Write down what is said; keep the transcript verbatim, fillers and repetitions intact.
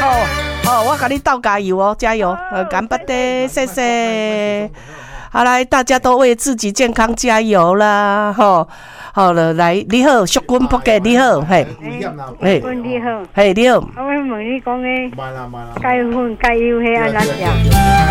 哦，我给你倒加油哦，加油！呃，干巴的，谢谢。好，来，大家都为自己健康加油啦！吼，好了，来，你好，淑君仆嘅，你好，嘿， 嘿，你好， 嘿，你好。 我问你讲嘅，戒烟戒油係安怎樣？